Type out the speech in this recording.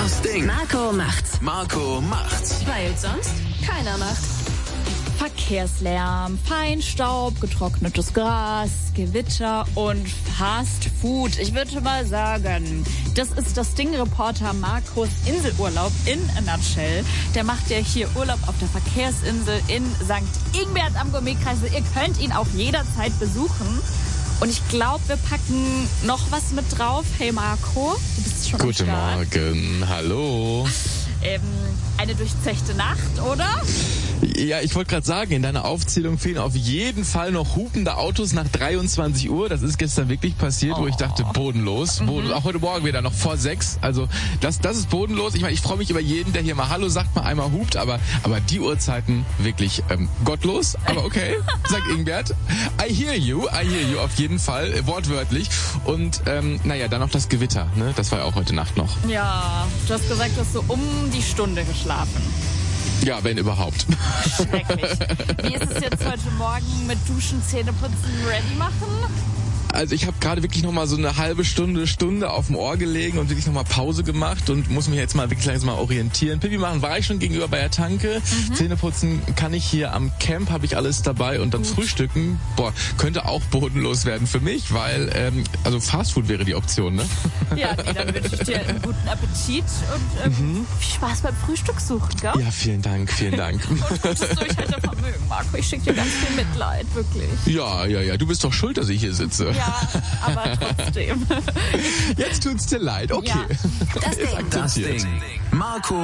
Das Ding. Marco macht's. Marco macht's. Weil sonst keiner macht. Verkehrslärm, Feinstaub, getrocknetes Gras, Gewitter und Fast Food. Ich würde mal sagen, das ist das Ding-Reporter Marcos Inselurlaub in a nutshell. Der macht ja hier Urlaub auf der Verkehrsinsel in St. Ingbert am Gourmetkreisel. Ihr könnt ihn auch jederzeit besuchen. Und ich glaube, wir packen noch was mit drauf. Hey Marco, du bist schon Guten am Start. Morgen, hallo. Eine durchzechte Nacht, oder? Ja, ich wollte gerade sagen, in deiner Aufzählung fehlen auf jeden Fall noch hupende Autos nach 23 Uhr. Das ist gestern wirklich passiert, wo ich dachte, bodenlos. Auch heute Morgen wieder noch vor 6. Also das ist bodenlos. Ich meine, ich freue mich über jeden, der hier mal Hallo sagt, mal einmal hupt. Aber die Uhrzeiten wirklich gottlos. Aber okay, sagt Ingbert. I hear you auf jeden Fall, wortwörtlich. Und naja, dann noch das Gewitter. Ne? Das war ja auch heute Nacht noch. Ja, du hast gesagt, du hast so um die Stunde geschlafen. Ja, wenn überhaupt. Schrecklich. Wie ist es jetzt heute Morgen mit Duschen, Zähneputzen, ready machen? Also ich habe gerade wirklich noch mal so eine halbe Stunde auf dem Ohr gelegen und wirklich noch mal Pause gemacht und muss mich jetzt mal wirklich langsam mal orientieren. Pipi machen war ich schon gegenüber bei der Tanke. Zähneputzen kann ich hier am Camp, habe ich alles dabei und dann Frühstücken. Könnte auch bodenlos werden für mich, weil also Fastfood wäre die Option, ne? Ja, nee, dann wünsche ich dir einen guten Appetit und viel Spaß beim Frühstückssuchen, gell? Ja, vielen Dank. Und gutes Durchhaltevermögen, Marco. Ich schicke dir ganz viel Mitleid, wirklich. Ja, du bist doch schuld, dass ich hier sitze. Ja, aber trotzdem. Jetzt tut's dir leid, okay. Ja. Das Ding. Marco